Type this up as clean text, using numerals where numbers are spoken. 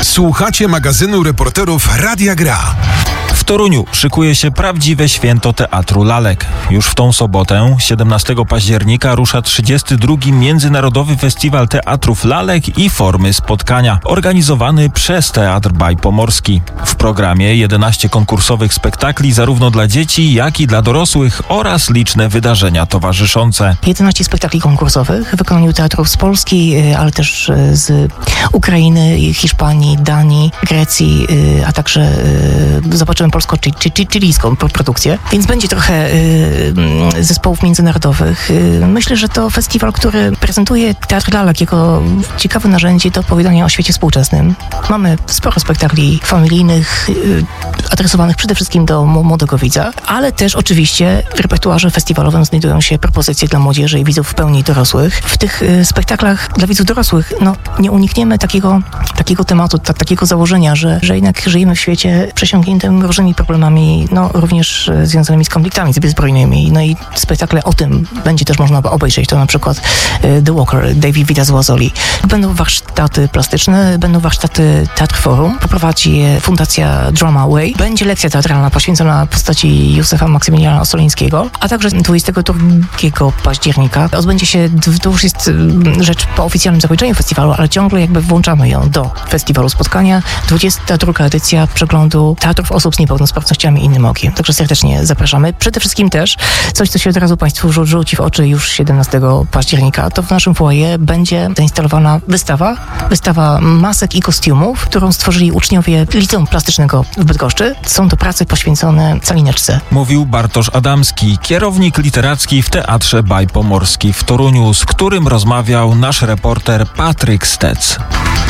Słuchacie magazynu reporterów Radia Gra. W Toruniu szykuje się prawdziwe święto Teatru Lalek. Już w tą sobotę, 17 października, rusza 32. Międzynarodowy Festiwal Teatrów Lalek i Formy Spotkania, organizowany przez Teatr Bajpomorski. W programie 11 konkursowych spektakli zarówno dla dzieci, jak i dla dorosłych oraz liczne wydarzenia towarzyszące. 11 spektakli konkursowych w wykonaniu teatrów z Polski, ale też z Ukrainy, Hiszpanii, Danii, Grecji, a także zobaczymy polsko-chilijską produkcję, więc będzie trochę zespołów międzynarodowych. Myślę, że to festiwal, który prezentuje Teatr Lalek jako ciekawe narzędzie do opowiadania o świecie współczesnym. Mamy sporo spektakli familijnych, adresowanych przede wszystkim do młodego widza, ale też oczywiście w repertuarze festiwalowym znajdują się propozycje dla młodzieży i widzów w pełni dorosłych. W tych spektaklach dla widzów dorosłych nie unikniemy takiego tematu, takiego założenia, że jednak żyjemy w świecie przesiąkniętym różnymi problemami, również związanymi z konfliktami zbrojnymi. No i spektakle o tym będzie też można obejrzeć. To na przykład The Walker, David Vita z Łazoli. Będą warsztaty plastyczne, będą warsztaty Teatr Forum. Poprowadzi je Fundacja Drama Way. Będzie lekcja teatralna poświęcona postaci Józefa Maksymiliana Ossolińskiego, a także 22 października odbędzie się, to już jest rzecz po oficjalnym zakończeniu festiwalu, ale ciągle jakby włączamy ją do festiwalu spotkania. 22 edycja przeglądu teatrów osób z niepełnosprawnościami i innym okiem. Także serdecznie zapraszamy. Przede wszystkim też coś, co się od razu Państwu rzuci w oczy już 17 października, to w naszym foyer będzie zainstalowana wystawa masek i kostiumów, którą stworzyli uczniowie Liceum Plastycznego w Bydgoszczy. Są to prace poświęcone calineczce. Mówił Bartosz Adamski, kierownik literacki w Teatrze Bajpomorski w Toruniu, z którym rozmawiał nasz reporter Patryk Stec.